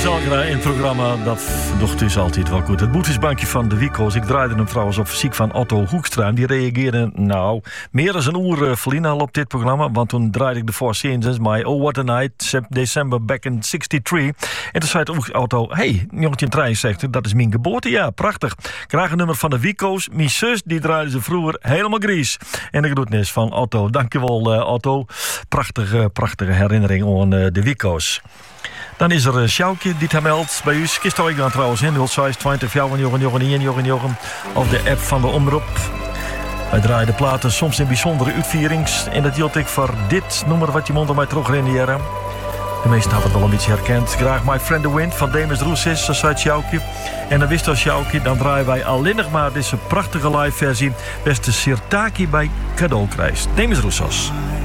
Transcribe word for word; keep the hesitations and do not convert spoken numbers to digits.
Zalgra in het programma, dat docht is altijd wel goed. Het boetesbankje van de Wiekos. Ik draaide hem trouwens op fysiek van Otto Hoekstra. Die reageerde, nou, meer dan een uur uh, verliezen al op dit programma. Want toen draaide ik de Four Seasons, my Oh What a Night, December back in sixty-three. En toen zei het Otto, hey, negentien drieënzestig, dat is mijn geboortejaar, prachtig. Graag een nummer van de Wiekos. Mijn zus, die draaide ze vroeger helemaal gries. En de groetnis van Otto. Dankjewel uh, Otto. Prachtige, prachtige herinnering aan uh, de Wiekos. Dan is er uh, Sjoukje die het meldt bij u. Kist ik dan trouwens in nul zes twintig Jochen Jochen Jochen Jochen Jochen of de app van de Omroep. Wij draaien de platen soms in bijzondere uitvierings. En dat hield ik voor dit nummer wat je mond aan mij terugrenderen. De meesten hebben het wel een beetje herkend. Graag My Friend the Wind van Demis Roussis, zo zei Sjoukje. En dan wist als Sjoukje, dan draaien wij alleen nog maar deze prachtige live versie. Beste Sirtaki bij cadeau krijgt. Demis Roussos.